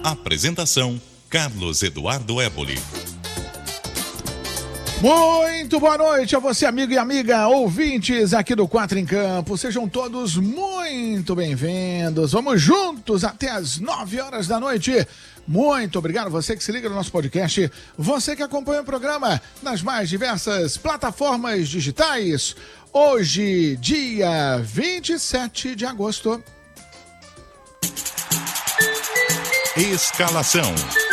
Apresentação: Carlos Eduardo Éboli. Muito boa noite a você, amigo e amiga, ouvintes aqui do Quatro em Campo. Sejam todos muito bem-vindos. Vamos juntos até as 9 horas da noite. Muito obrigado você que se liga no nosso podcast, você que acompanha o programa nas mais diversas plataformas digitais. Hoje, dia 27 de agosto. Escalação.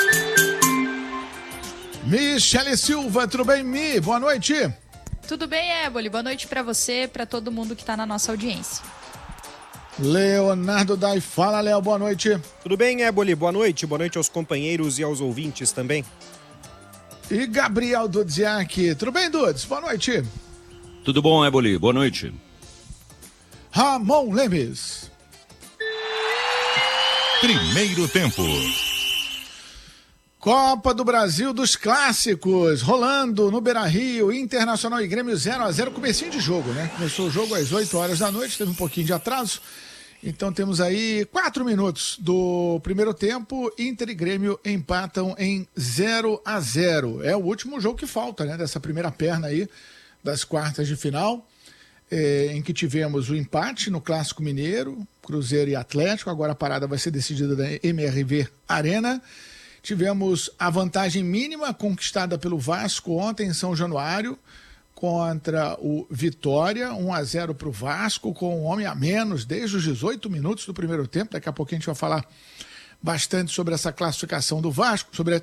Michele Silva, tudo bem, Mi? Boa noite. Tudo bem, Éboli? Boa noite pra você, pra todo mundo que tá na nossa audiência. Leonardo Dai, fala, Léo, boa noite. Tudo bem, Éboli? Boa noite aos companheiros e aos ouvintes também. E Gabriel Dudziak, tudo bem, Dudes? Boa noite. Tudo bom, Éboli? Boa noite. Ramon Lemes. Primeiro tempo. Copa do Brasil dos Clássicos, rolando no Beira-Rio, Internacional e Grêmio 0-0, comecinho de jogo, né? Começou o jogo às 8 horas da noite, teve um pouquinho de atraso. Então temos aí 4 minutos do primeiro tempo, Inter e Grêmio empatam em 0-0. É o último jogo que falta, né? Dessa primeira perna aí, das quartas de final, em que tivemos o empate no Clássico Mineiro, Cruzeiro e Atlético. Agora a parada vai ser decidida da MRV Arena. Tivemos a vantagem mínima conquistada pelo Vasco ontem em São Januário contra o Vitória, 1-0 para o Vasco, com um homem a menos desde os 18 minutos do primeiro tempo. Daqui a pouquinho a gente vai falar bastante sobre essa classificação do Vasco, sobre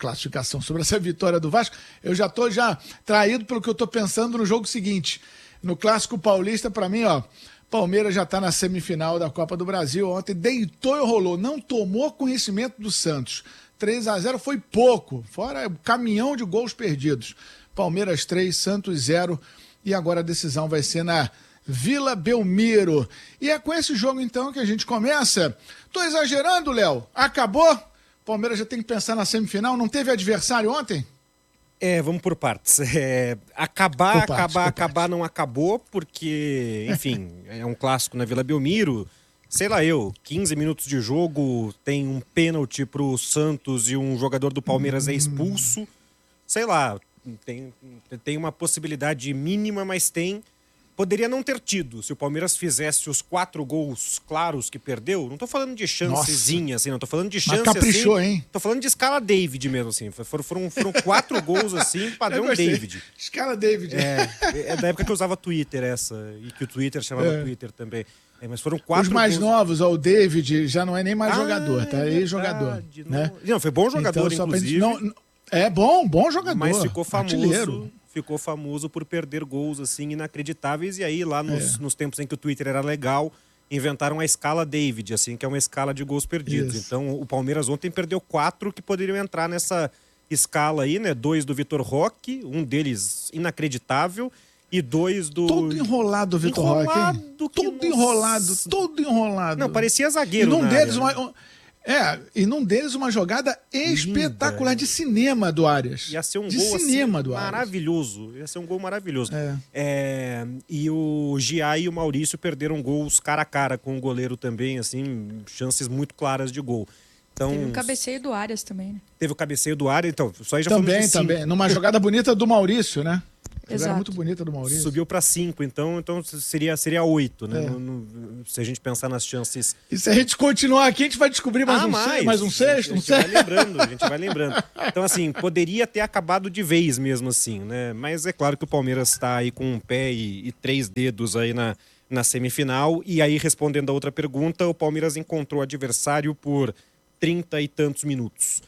essa vitória do Vasco. Eu já estou traído pelo que eu estou pensando no jogo seguinte. No Clássico Paulista, para mim, Palmeiras já está na semifinal da Copa do Brasil. Ontem deitou e rolou, não tomou conhecimento do Santos. 3-0 foi pouco, fora o caminhão de gols perdidos. Palmeiras 3, Santos 0, e agora a decisão vai ser na Vila Belmiro. E é com esse jogo, então, que a gente começa. Tô exagerando, Léo? Acabou? Palmeiras já tem que pensar na semifinal, não teve adversário ontem? Vamos por partes. Acabar não acabou, porque, enfim, é um clássico na Vila Belmiro. Sei lá 15 minutos de jogo, tem um pênalti pro Santos e um jogador do Palmeiras é expulso. Sei lá, tem uma possibilidade mínima, mas poderia não ter tido. Se o Palmeiras fizesse os 4 gols claros que perdeu, não tô falando de chancezinha, assim, não tô falando de chance, mas caprichou, assim, hein? Tô falando de escala David mesmo, assim. Foram 4 gols, assim, padrão David. Escala David. É da época que eu usava Twitter e que o Twitter chamava Twitter também. Mas foram 4 Os mais gols. novos, o David já não é nem mais jogador, tá aí jogador. Né? Não, foi bom jogador, então, inclusive. Bom jogador. Mas ficou artilheiro. famoso por perder gols assim inacreditáveis. E aí, lá nos tempos em que o Twitter era legal, inventaram a escala David, assim, que é uma escala de gols perdidos. Isso. Então, o Palmeiras ontem perdeu 4 que poderiam entrar nessa escala aí, né? 2 do Vitor Roque, um deles inacreditável, e 2 do... Todo enrolado o Vitor Roque, hein? Todo enrolado. Não, parecia zagueiro, e num deles, num deles uma jogada espetacular de cinema do Arias. Ia ser um de gol cinema assim, do Arias. Maravilhoso. Ia ser um gol maravilhoso. E o Gia e o Maurício perderam gols cara a cara com o goleiro também, assim, chances muito claras de gol. Então, teve um cabeceio do Arias também, né? Teve o cabeceio do Arias, então, só aí já também. Numa jogada bonita do Maurício, né? Exato. Muito bonita do Maurício. Subiu para 5, então seria 8, né? Se a gente pensar nas chances. E se a gente continuar aqui, a gente vai descobrir mais um sexto, a gente vai lembrando. Então, assim, poderia ter acabado de vez mesmo assim, né? Mas é claro que o Palmeiras está aí com um pé e 3 dedos aí na semifinal. E aí, respondendo a outra pergunta, o Palmeiras encontrou o adversário por 30 e tantos minutos.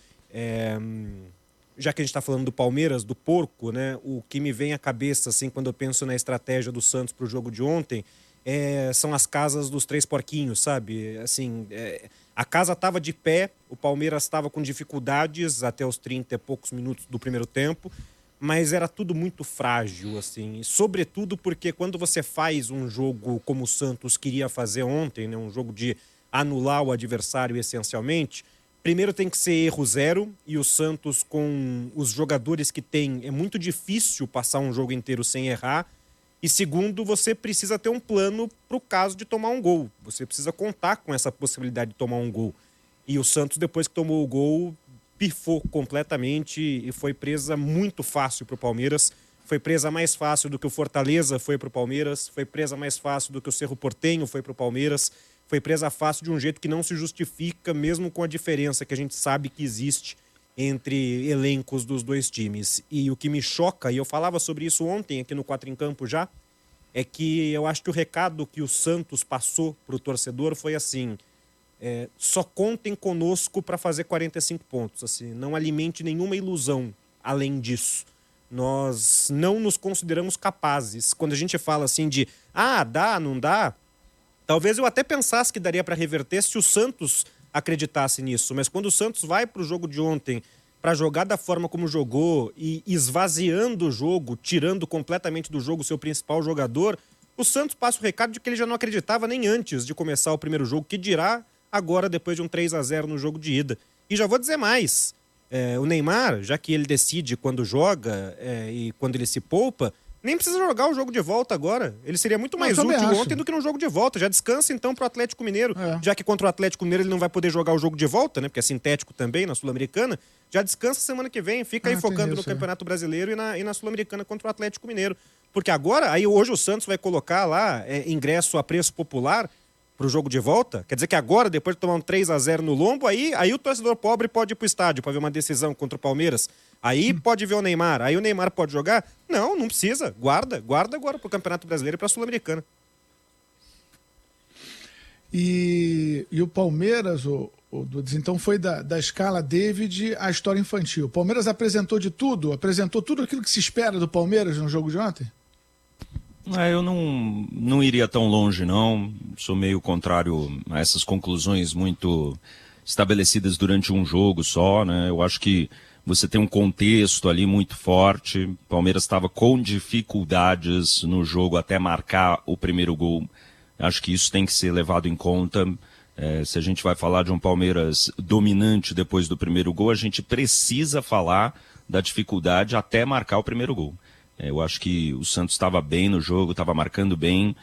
Já que a gente está falando do Palmeiras, do porco, né? O que me vem à cabeça, assim, quando eu penso na estratégia do Santos para o jogo de ontem, são as casas dos 3 porquinhos, sabe? Assim, a casa estava de pé, o Palmeiras estava com dificuldades até os 30 e poucos minutos do primeiro tempo, mas era tudo muito frágil, assim. E sobretudo porque quando você faz um jogo como o Santos queria fazer ontem, né? Um jogo de anular o adversário essencialmente, primeiro tem que ser erro zero, e o Santos, com os jogadores que tem, é muito difícil passar um jogo inteiro sem errar. E segundo, você precisa ter um plano para o caso de tomar um gol. Você precisa contar com essa possibilidade de tomar um gol. E o Santos, depois que tomou o gol, pifou completamente e foi presa muito fácil para o Palmeiras. Foi presa mais fácil do que o Fortaleza foi para o Palmeiras. Foi presa mais fácil do que o Cerro Porteño foi para o Palmeiras. Foi presa fácil de um jeito que não se justifica, mesmo com a diferença que a gente sabe que existe entre elencos dos dois times. E o que me choca, e eu falava sobre isso ontem aqui no 4 em Campo já, é que eu acho que o recado que o Santos passou para o torcedor foi assim: só contem conosco para fazer 45 pontos. Assim, não alimente nenhuma ilusão além disso. Nós não nos consideramos capazes. Quando a gente fala assim de dá, não dá, talvez eu até pensasse que daria para reverter se o Santos acreditasse nisso. Mas quando o Santos vai para o jogo de ontem para jogar da forma como jogou e esvaziando o jogo, tirando completamente do jogo o seu principal jogador, o Santos passa o recado de que ele já não acreditava nem antes de começar o primeiro jogo, que dirá agora depois de um 3-0 no jogo de ida. E já vou dizer mais, o Neymar, já que ele decide quando joga e quando ele se poupa, nem precisa jogar o jogo de volta agora. Ele seria muito mais útil ontem do que no jogo de volta. Já descansa então pro Atlético Mineiro. Já que contra o Atlético Mineiro ele não vai poder jogar o jogo de volta, né? Porque é sintético também na Sul-Americana. Já descansa semana que vem. Fica aí focando no Campeonato Brasileiro e na Sul-Americana contra o Atlético Mineiro. Porque agora, aí hoje o Santos vai colocar lá ingresso a preço popular pro jogo de volta. Quer dizer que agora, depois de tomar um 3-0 no lombo, aí o torcedor pobre pode ir pro estádio para ver uma decisão contra o Palmeiras. Aí pode ver o Neymar. Aí o Neymar pode jogar? Não precisa. Guarda agora pro Campeonato Brasileiro e pra Sul-Americana. E o Palmeiras, então foi da escala David à história infantil. O Palmeiras apresentou tudo aquilo que se espera do Palmeiras no jogo de ontem? Eu não iria tão longe, não. Sou meio contrário a essas conclusões muito estabelecidas durante um jogo só, né? Eu acho que você tem um contexto ali muito forte. O Palmeiras estava com dificuldades no jogo até marcar o primeiro gol. Acho que isso tem que ser levado em conta. Se a gente vai falar de um Palmeiras dominante depois do primeiro gol, a gente precisa falar da dificuldade até marcar o primeiro gol. Eu acho que o Santos estava bem no jogo, estava marcando bem,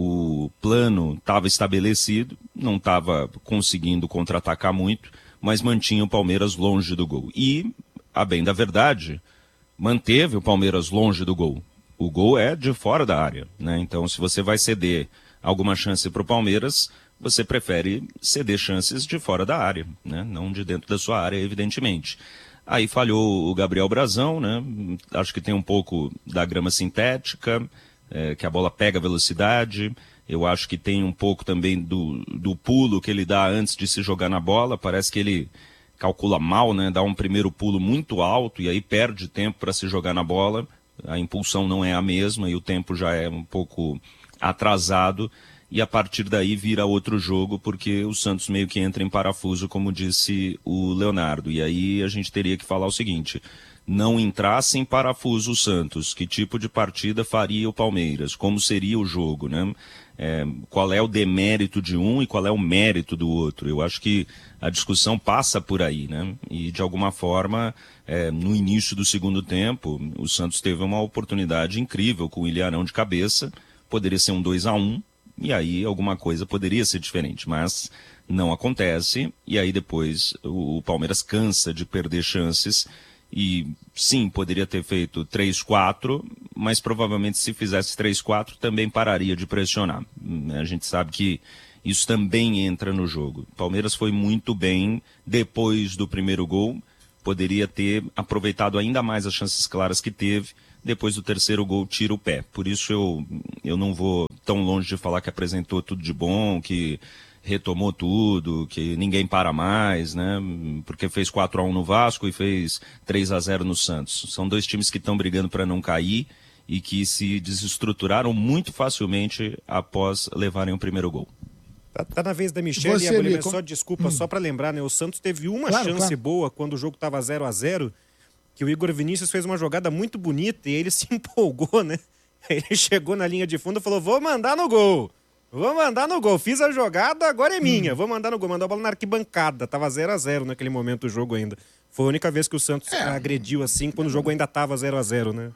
o plano estava estabelecido, não estava conseguindo contra-atacar muito, mas mantinha o Palmeiras longe do gol. E, a bem da verdade, manteve o Palmeiras longe do gol. O gol é de fora da área, né? Então, se você vai ceder alguma chance para o Palmeiras, você prefere ceder chances de fora da área, né? Não de dentro da sua área, evidentemente. Aí falhou o Gabriel Brazão, né? Acho que tem um pouco da grama sintética, que a bola pega velocidade. Eu acho que tem um pouco também do pulo que ele dá antes de se jogar na bola. Parece que ele calcula mal, né? Dá um primeiro pulo muito alto e aí perde tempo para se jogar na bola. A impulsão não é a mesma e o tempo já é um pouco atrasado. E a partir daí vira outro jogo, porque o Santos meio que entra em parafuso, como disse o Leonardo. E aí a gente teria que falar o seguinte: não entrasse em parafuso o Santos, que tipo de partida faria o Palmeiras? Como seria o jogo, né? Qual é o demérito de um e qual é o mérito do outro? Eu acho que a discussão passa por aí, né? E de alguma forma, no início do segundo tempo, o Santos teve uma oportunidade incrível com o Ilharão de cabeça. Poderia ser um 2-1. E aí alguma coisa poderia ser diferente, mas não acontece. E aí depois o Palmeiras cansa de perder chances. E sim, poderia ter feito 3-4, mas provavelmente se fizesse 3-4 também pararia de pressionar. A gente sabe que isso também entra no jogo. O Palmeiras foi muito bem depois do primeiro gol. Poderia ter aproveitado ainda mais as chances claras que teve. Depois do terceiro gol, tira o pé. Por isso eu não vou tão longe de falar que apresentou tudo de bom, que retomou tudo, que ninguém para mais, né? Porque fez 4-1 no Vasco e fez 3-0 no Santos. São dois times que estão brigando para não cair e que se desestruturaram muito facilmente após levarem o primeiro gol. Tá na vez da Michelle, e só desculpa, só para lembrar, né? O Santos teve uma chance boa quando o jogo estava 0-0, que o Igor Vinícius fez uma jogada muito bonita e ele se empolgou, né? Ele chegou na linha de fundo e falou: vou mandar no gol. Fiz a jogada, agora é minha. Vou mandar no gol. Mandou a bola na arquibancada. Tava 0-0 naquele momento o jogo ainda. Foi a única vez que o Santos agrediu assim, quando o jogo ainda tava 0-0, né?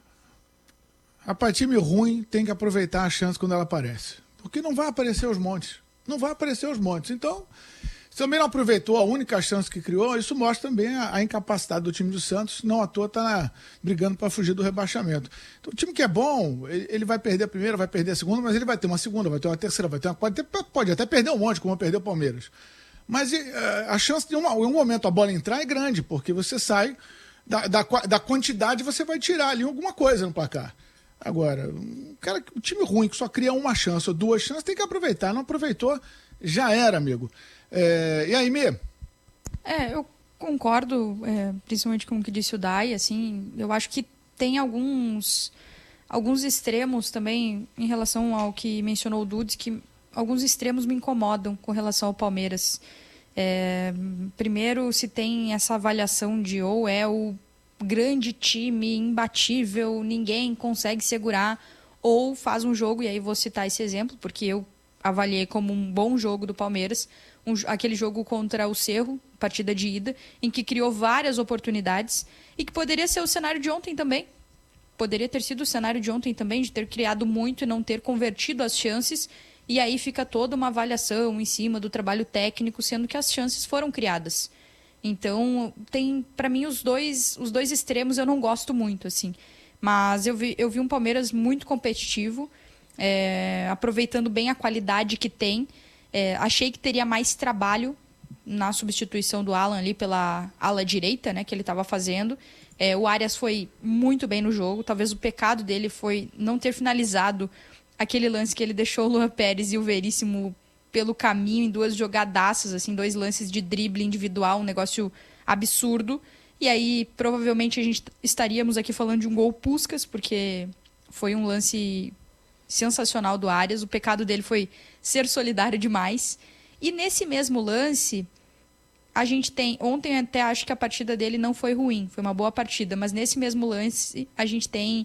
Rapaz, time ruim tem que aproveitar a chance quando ela aparece. Porque não vai aparecer os montes. Então, Também não aproveitou a única chance que criou, isso mostra também a incapacidade do time do Santos, não à toa está brigando para fugir do rebaixamento. Então, o time que é bom, ele vai perder a primeira, vai perder a segunda, mas ele vai ter uma segunda, vai ter uma terceira, vai ter uma quarta, pode até perder um monte, como perdeu o Palmeiras. Mas a chance de em um momento a bola entrar é grande, porque você sai da quantidade, você vai tirar ali alguma coisa no placar. Agora, o time ruim que só cria uma chance ou duas chances tem que aproveitar. Não aproveitou, já era, amigo. E aí, Mê? Eu concordo, principalmente com o que disse o Dai, assim, eu acho que tem alguns extremos também em relação ao que mencionou o Dudes, que alguns extremos me incomodam com relação ao Palmeiras. Primeiro, se tem essa avaliação de ou é o grande time, imbatível, ninguém consegue segurar, ou faz um jogo, e aí vou citar esse exemplo, porque eu avaliei como um bom jogo do Palmeiras, aquele jogo contra o Cerro, partida de ida, em que criou várias oportunidades e que poderia ser o cenário de ontem também. Poderia ter sido o cenário de ontem também, de ter criado muito e não ter convertido as chances, e aí fica toda uma avaliação em cima do trabalho técnico, sendo que as chances foram criadas. Então, tem, para mim, os dois extremos eu não gosto muito, assim. Mas eu vi um Palmeiras muito competitivo, aproveitando bem a qualidade que tem. Achei que teria mais trabalho na substituição do Alan ali pela ala direita, né, que ele estava fazendo. O Arias foi muito bem no jogo. Talvez o pecado dele foi não ter finalizado aquele lance que ele deixou o Luan Pérez e o Veríssimo pelo caminho em duas jogadaças, assim, 2 lances de drible individual, um negócio absurdo. E aí, provavelmente, a gente estaríamos aqui falando de um gol Puskás, porque foi um lance sensacional do Arias. O pecado dele foi ser solidário demais. E nesse mesmo lance, a gente tem... Ontem até acho que a partida dele não foi ruim, foi uma boa partida, mas nesse mesmo lance a gente tem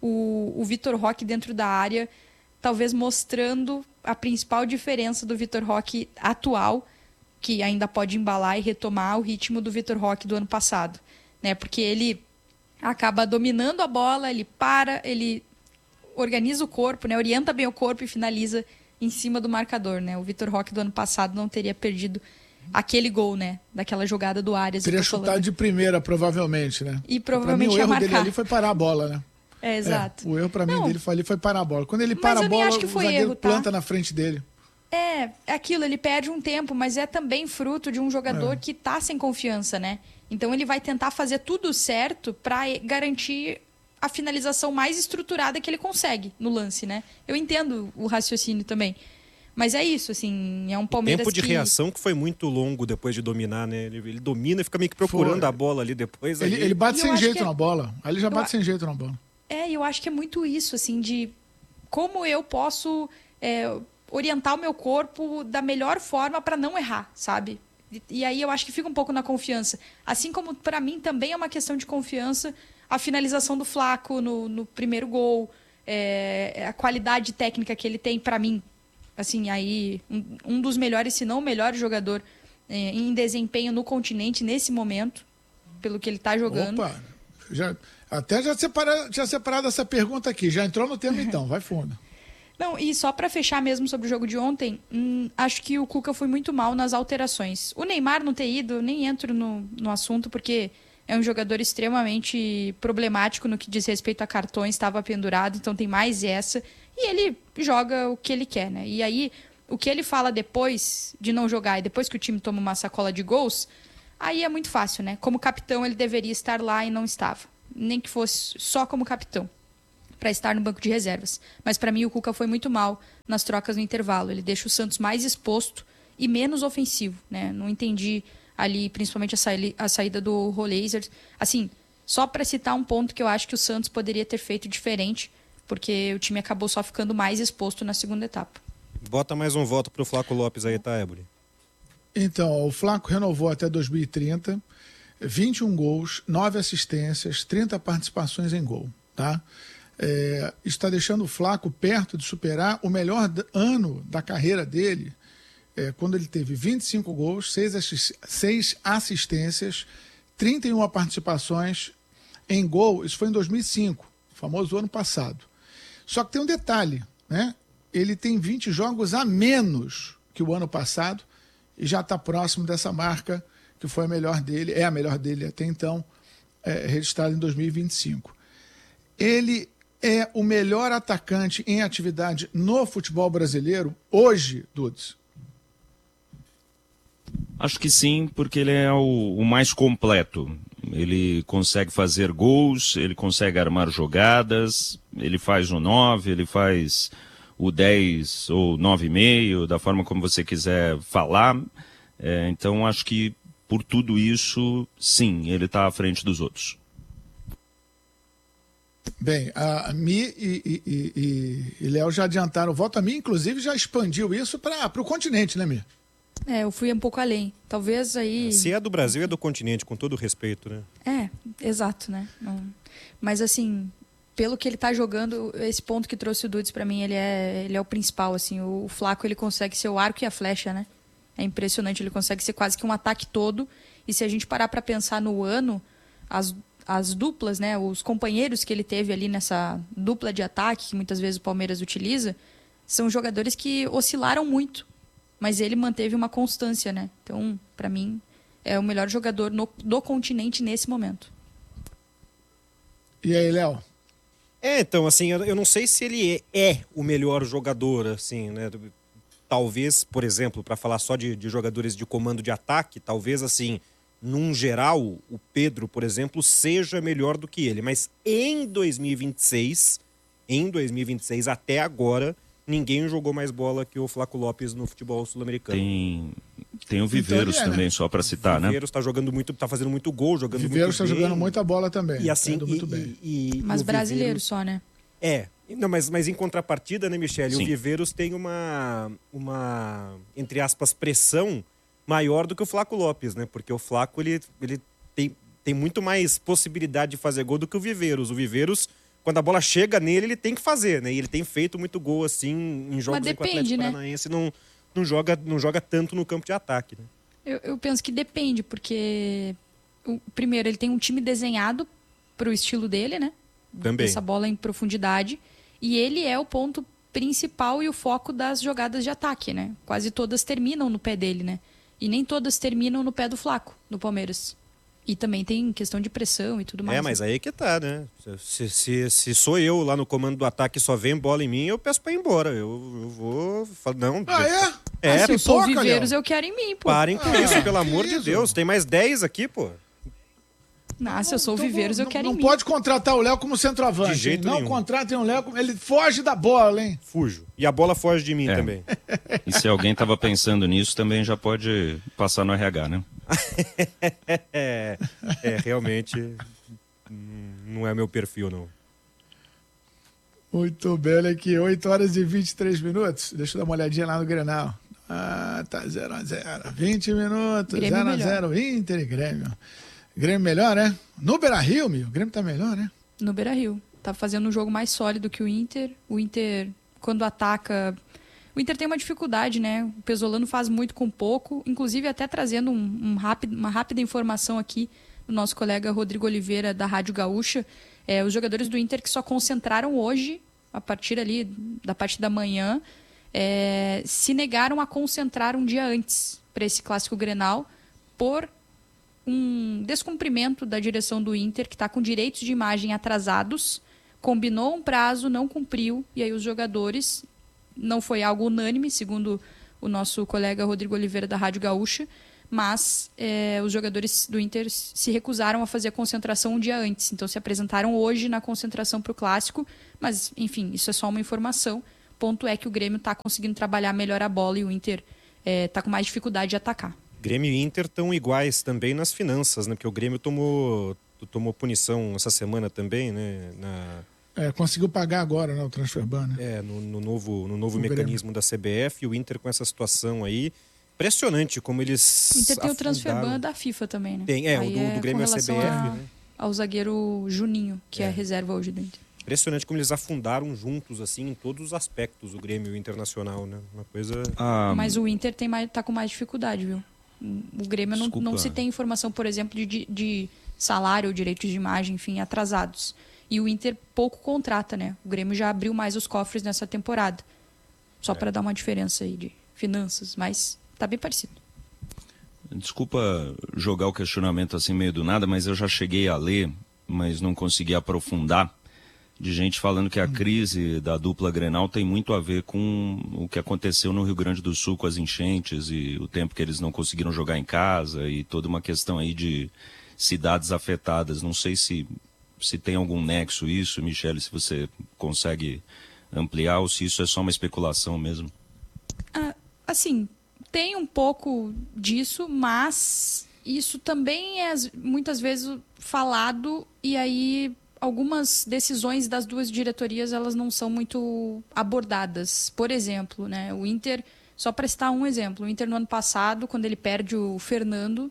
o Vitor Roque dentro da área, talvez mostrando a principal diferença do Vitor Roque atual, que ainda pode embalar e retomar o ritmo do Vitor Roque do ano passado, né? Porque ele acaba dominando a bola, ele para, ele organiza o corpo, né? Orienta bem o corpo e finaliza em cima do marcador, né? O Vitor Roque do ano passado não teria perdido aquele gol, né? Daquela jogada do Arias. Teria chutado de primeira, provavelmente, né? E provavelmente pra mim, o erro dele ali foi parar a bola, né? Exato. O erro pra mim dele foi parar a bola. Quando ele para a bola, o zagueiro planta na frente dele. Aquilo, ele perde um tempo, mas é também fruto de um jogador que tá sem confiança, né? Então ele vai tentar fazer tudo certo para garantir a finalização mais estruturada que ele consegue no lance, né? Eu entendo o raciocínio também. Mas é isso, assim, é um Palmeiras tempo de reação que foi muito longo depois de dominar, né? Ele domina e fica meio que procurando a bola ali depois. Ele bate sem jeito na bola. Aí ele já bate sem jeito na bola. Eu acho que é muito isso, assim, de como eu posso orientar o meu corpo da melhor forma para não errar, sabe? E aí eu acho que fica um pouco na confiança. Assim como, para mim, também é uma questão de confiança a finalização do Flaco no primeiro gol, a qualidade técnica que ele tem, para mim, assim, aí um dos melhores, se não o melhor jogador em desempenho no continente nesse momento, pelo que ele está jogando. Opa, já separado essa pergunta aqui, já entrou no tema então, vai fundo. Não, e só para fechar mesmo sobre o jogo de ontem, acho que o Cuca foi muito mal nas alterações. O Neymar não ter ido, eu nem entro no assunto, porque é um jogador extremamente problemático no que diz respeito a cartões, estava pendurado, então tem mais essa. E ele joga o que ele quer, né? E aí, o que ele fala depois de não jogar e depois que o time toma uma sacola de gols, aí é muito fácil, né? Como capitão, ele deveria estar lá e não estava. Nem que fosse só como capitão, para estar no banco de reservas. Mas para mim o Cuca foi muito mal nas trocas no intervalo. Ele deixa o Santos mais exposto e menos ofensivo, né? Não entendi ali, principalmente a saída do Roleiser. Assim, só para citar um ponto que eu acho que o Santos poderia ter feito diferente, porque o time acabou só ficando mais exposto na segunda etapa. Bota mais um voto pro Flaco Lopes aí, tá, Éboli? Então, o Flaco renovou até 2030, 21 gols, 9 assistências, 30 participações em gol, tá? Está deixando o Flaco perto de superar o melhor ano da carreira dele, quando ele teve 25 gols, 6 assistências, 31 participações em gol. Isso foi em 2005, o famoso ano passado. Só que tem um detalhe, né? Ele tem 20 jogos a menos que o ano passado e já está próximo dessa marca que foi a melhor dele, é a melhor dele até então, registrada em 2025. Ele é o melhor atacante em atividade no futebol brasileiro hoje, Dudes? Acho que sim, porque ele é o mais completo. Ele consegue fazer gols, ele consegue armar jogadas, ele faz o 9, ele faz o 10 ou 9,5, da forma como você quiser falar. Então acho que por tudo isso, sim, ele está à frente dos outros. Bem, a Mi e Léo já adiantaram o voto. A Mi, inclusive, já expandiu isso para o continente, né, Mi? Eu fui um pouco além. Talvez aí... Se é do Brasil, é do continente, com todo respeito, né? Exato, né? Mas assim, pelo que ele tá jogando, esse ponto que trouxe o Dudes pra mim, ele é o principal, assim. O Flaco, ele consegue ser o arco e a flecha, né? É impressionante, ele consegue ser quase que um ataque todo. E se a gente parar pra pensar no ano, as duplas, né? Os companheiros que ele teve ali nessa dupla de ataque, que muitas vezes o Palmeiras utiliza, são jogadores que oscilaram muito. Mas ele manteve uma constância, né? Então, pra mim, é o melhor jogador do continente nesse momento. E aí, Léo? Então, assim, eu não sei se ele é o melhor jogador, assim, né? Talvez, por exemplo, para falar só de jogadores de comando de ataque, talvez, assim, num geral, o Pedro, por exemplo, seja melhor do que ele. Mas em 2026, até agora, ninguém jogou mais bola que o Flaco Lopes no futebol sul-americano. Tem o Viveiros então, também, só para citar, né? O Viveiros tá jogando muito, tá fazendo muito gol, jogando muito bem. Viveiros está jogando muita bola também. E assim, muito bem. Mas brasileiro só, né? Não, mas em contrapartida, né, Michele? Sim. O Viveiros tem uma, entre aspas, pressão maior do que o Flaco Lopes, né? Porque o Flaco, ele tem muito mais possibilidade de fazer gol do que o Viveiros. O Viveiros, quando a bola chega nele, ele tem que fazer, né? E ele tem feito muito gol, assim, em jogos em que o Atlético Paranaense não joga tanto no campo de ataque, né? Eu penso que depende, porque primeiro, ele tem um time desenhado pro estilo dele, né? Também. Essa bola em profundidade. E ele é o ponto principal e o foco das jogadas de ataque, né? Quase todas terminam no pé dele, né? E nem todas terminam no pé do Flaco, no Palmeiras. E também tem questão de pressão e tudo mais. Mas aí que tá, né? Se sou eu lá no comando do ataque e só vem bola em mim, eu peço pra ir embora. Eu vou falar, não. Se eu sou o Viveiros, Léo. eu quero em mim, pô. Parem com isso, pelo amor de Deus. Tem mais 10 aqui, pô. Se eu sou o Viveiros, eu quero em mim. Não pode contratar o Léo como centroavante. De jeito nenhum. Não contratem o Léo, ele foge da bola, hein? Fujo. E a bola foge de mim também. E se alguém tava pensando nisso, também já pode passar no RH, né? Realmente não é meu perfil, não. Muito bem, olha aqui, 8 horas e 23 minutos. Deixa eu dar uma olhadinha lá no Grenal. Tá 0x0. 20 minutos, 0x0, Inter e Grêmio. Grêmio melhor, né? No Beira-Rio, o Grêmio tá melhor, né? No Beira-Rio. Tá fazendo um jogo mais sólido que o Inter. O Inter, quando ataca... O Inter tem uma dificuldade, né? O Pesolano faz muito com pouco. Inclusive, até trazendo uma rápida informação aqui do nosso colega Rodrigo Oliveira, da Rádio Gaúcha. Os jogadores do Inter que só concentraram hoje, a partir ali da parte da manhã, se negaram a concentrar um dia antes para esse clássico Grenal por um descumprimento da direção do Inter, que está com direitos de imagem atrasados, combinou um prazo, não cumpriu, e aí os jogadores, não foi algo unânime, segundo o nosso colega Rodrigo Oliveira da Rádio Gaúcha, mas os jogadores do Inter se recusaram a fazer a concentração um dia antes, então se apresentaram hoje na concentração para o Clássico, mas enfim, isso é só uma informação. Ponto é que o Grêmio está conseguindo trabalhar melhor a bola e o Inter está com mais dificuldade de atacar. Grêmio e Inter estão iguais também nas finanças, né? Porque o Grêmio tomou punição essa semana também, né? Conseguiu pagar agora, né, o transfer ban, né? No novo mecanismo da CBF, e o Inter com essa situação aí. Impressionante como eles O Inter tem afundaram. o transfer ban da FIFA também, né? Tem, o do Grêmio é a CBF, né? Ao zagueiro Juninho, que é reserva hoje do Inter. Impressionante como eles afundaram juntos, assim, em todos os aspectos, o Grêmio e o Internacional, né? Uma coisa... Mas o Inter tá com mais dificuldade, viu? O Grêmio não se tem informação, por exemplo, de salário, direitos de imagem, enfim, atrasados. E o Inter pouco contrata, né? O Grêmio já abriu mais os cofres nessa temporada. Só para dar uma diferença aí de finanças, mas tá bem parecido. Desculpa jogar o questionamento assim meio do nada, mas eu já cheguei a ler, mas não consegui aprofundar, de gente falando que a crise da dupla Grenal tem muito a ver com o que aconteceu no Rio Grande do Sul com as enchentes e o tempo que eles não conseguiram jogar em casa e toda uma questão aí de cidades afetadas. Não sei se tem algum nexo isso, Michele, se você consegue ampliar ou se isso é só uma especulação mesmo. Assim, tem um pouco disso, mas isso também é muitas vezes falado e aí algumas decisões das duas diretorias elas não são muito abordadas. Por exemplo, né, o Inter, só para citar um exemplo, o Inter no ano passado, quando ele perde o Fernando,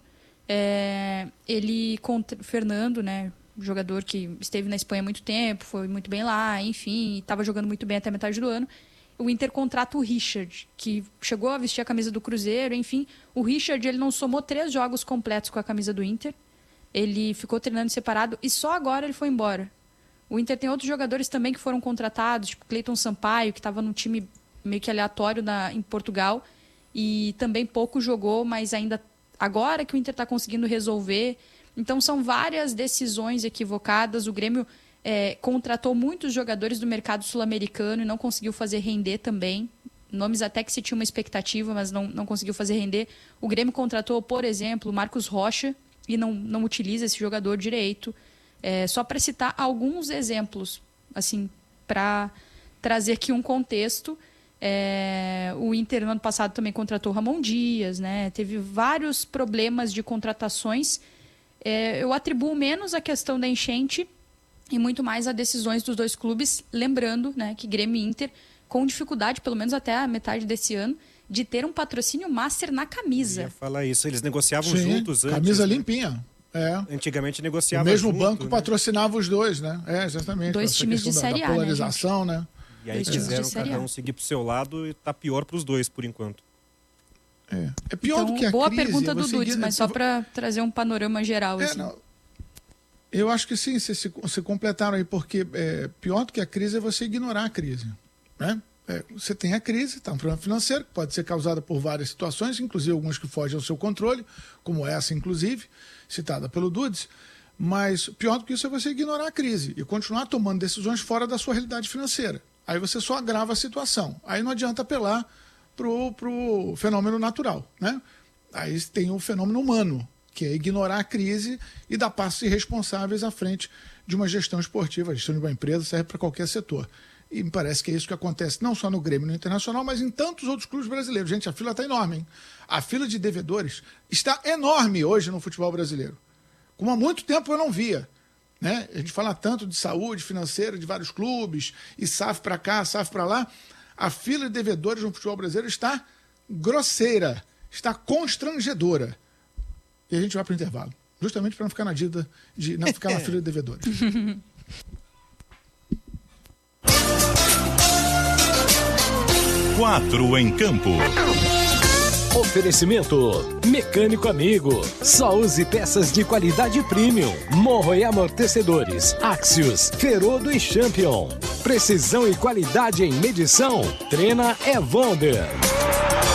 Fernando, né, jogador que esteve na Espanha há muito tempo, foi muito bem lá, enfim, estava jogando muito bem até a metade do ano. O Inter contrata o Richard, que chegou a vestir a camisa do Cruzeiro, enfim. O Richard, ele não somou 3 jogos completos com a camisa do Inter. Ele ficou treinando separado e só agora ele foi embora. O Inter tem outros jogadores também que foram contratados, tipo Cleiton Sampaio, que estava num time meio que aleatório em Portugal e também pouco jogou, mas ainda agora que o Inter está conseguindo resolver. Então são várias decisões equivocadas. O Grêmio contratou muitos jogadores do mercado sul-americano e não conseguiu fazer render também. Nomes até que se tinha uma expectativa, mas não conseguiu fazer render. O Grêmio contratou, por exemplo, o Marcos Rocha e não utiliza esse jogador direito. Só para citar alguns exemplos, assim, para trazer aqui um contexto. O Inter no ano passado também contratou o Ramon Dias, né? Teve vários problemas de contratações. Eu atribuo menos a questão da enchente e muito mais a decisões dos dois clubes, lembrando, né, que Grêmio e Inter, com dificuldade, pelo menos até a metade desse ano, de ter um patrocínio master na camisa. Eu ia falar isso, eles negociavam juntos antes. Camisa limpinha. Antigamente negociava o mesmo junto, banco né? patrocinava os dois, né? Exatamente. 2 times de Série A, da polarização, né? E aí quiseram cada um seguir pro seu lado e tá pior pros dois, por enquanto. É pior do que a boa crise. Boa pergunta do Dudes, mas só para trazer um panorama geral. Assim. Eu acho que sim, se completaram aí, porque pior do que a crise é você ignorar a crise, né? Você tem a crise, está um problema financeiro, que pode ser causada por várias situações, inclusive algumas que fogem ao seu controle, como essa, inclusive, citada pelo Dudes, mas pior do que isso é você ignorar a crise e continuar tomando decisões fora da sua realidade financeira. Aí você só agrava a situação. Aí não adianta apelar pro fenômeno natural, né? Aí tem o fenômeno humano, que é ignorar a crise e dar passos irresponsáveis à frente de uma gestão esportiva. A gestão de uma empresa serve para qualquer setor. E me parece que é isso que acontece não só no Grêmio e no Internacional, mas em tantos outros clubes brasileiros. Gente, a fila está enorme, hein? A fila de devedores está enorme hoje no futebol brasileiro. Como há muito tempo eu não via. Né? A gente fala tanto de saúde financeira de vários clubes, e SAF para cá, SAF para lá. A fila de devedores no futebol brasileiro está grosseira, está constrangedora. E a gente vai para o intervalo, justamente para não ficar na dívida, de não ficar na fila de devedores. Quatro em campo. Oferecimento Mecânico Amigo. Só use peças de qualidade premium. Morro e amortecedores. Axios, Ferodo e Champion. Precisão e qualidade em medição. Treina Evonder.